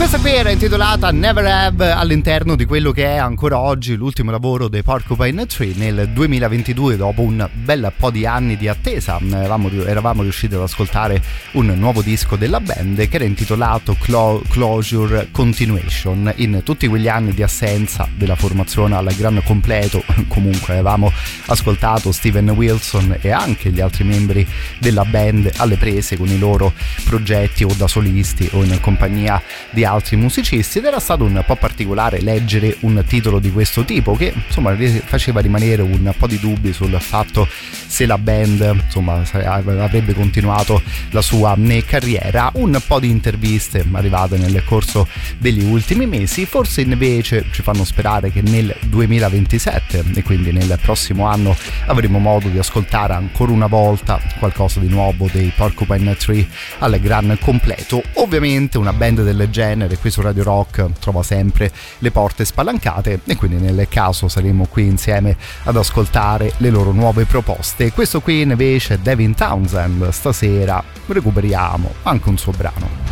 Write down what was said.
Questa qui era intitolata Never Have, all'interno di quello che è ancora oggi l'ultimo lavoro dei Porcupine Tree. Nel 2022, dopo un bel po' di anni di attesa, eravamo riusciti ad ascoltare un nuovo disco della band che era intitolato Closure Continuation. In tutti quegli anni di assenza della formazione al gran completo, comunque avevamo ascoltato Steven Wilson e anche gli altri membri della band alle prese con i loro progetti o da solisti o in compagnia di altri musicisti, ed era stato un po' particolare leggere un titolo di questo tipo che insomma faceva rimanere un po' di dubbi sul fatto se la band insomma avrebbe continuato la sua carriera. Un po' di interviste arrivate nel corso degli ultimi mesi forse invece ci fanno sperare che nel 2027 e quindi nel prossimo anno avremo modo di ascoltare ancora una volta qualcosa di nuovo dei Porcupine Tree al gran completo. Ovviamente una band del genere qui su Radio Rock trova sempre le porte spalancate e quindi nel caso saremo qui insieme ad ascoltare le loro nuove proposte. Questo qui invece è Devin Townsend, stasera recuperiamo anche un suo brano.